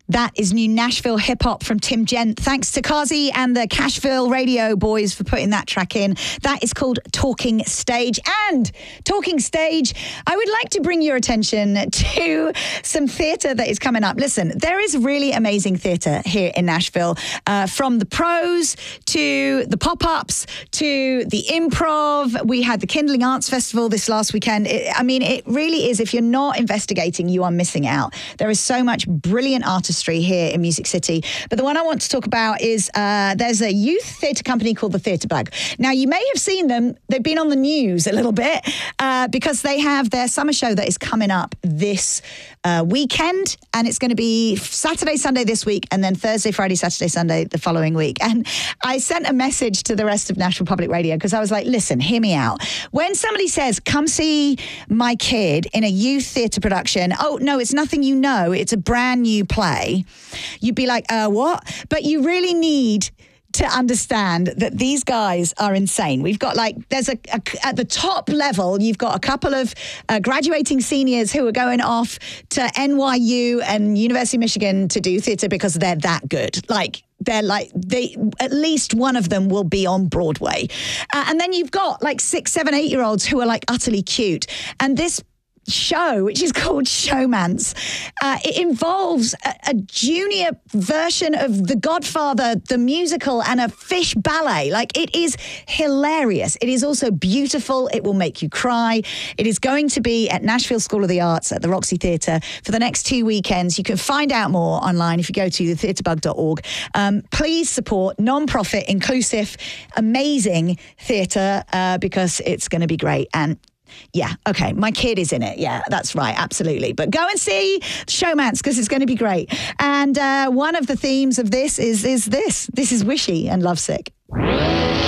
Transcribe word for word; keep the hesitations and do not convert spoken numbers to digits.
That is new Nashville hip-hop from Tim Gent. Thanks to Kazi and the Cashville Radio boys for putting that track in. That is called Talking Stage. And Talking Stage, I would like to bring your attention to some theatre that is coming up. Listen, there is really amazing theatre here in Nashville, uh, from the pros to the pop-ups to the improv. We had the Kindling Arts Festival this last weekend. It, I mean, it really is, if you're not investigating, you are missing out. There is so much brilliant artistry here in Music City. But the one I want to talk about is uh, there's a youth theatre company called the Theatre Bug. Now, you may have seen them. They've been on the news a little bit uh, because they have their summer show that is coming up this uh, weekend. And it's going to be Saturday, Sunday this week, and then Thursday, Friday, Saturday, Sunday the following week. And I sent a message to the rest of Nashville Public Radio because I was like, listen, hear me out. When somebody says, come see my kid in a youth theatre production, oh, no, it's nothing you know. It's a brand new play. You'd be like, uh, what? But you really need to understand that these guys are insane. We've got like, there's a, a at the top level, you've got a couple of uh, graduating seniors who are going off to N Y U and University of Michigan to do theatre because they're that good. Like, they're like, they, at least one of them will be on Broadway. Uh, and then you've got like six, seven, eight year olds who are like utterly cute. And this show, which is called Showmance, uh, it involves a, a junior version of The Godfather, the musical, and a fish ballet. Like, it is hilarious. It is also beautiful. It will make you cry. It is going to be at Nashville School of the Arts at the Roxy Theatre for the next two weekends. You can find out more online if you go to the theatre bug dot org. Um, please support non-profit, inclusive, amazing theatre uh, because it's going to be great. And yeah, okay, my kid is in it. Yeah, that's right, absolutely. But go and see Showmance because it's going to be great. And uh, one of the themes of this is is this. This is Wishy and Lovesick.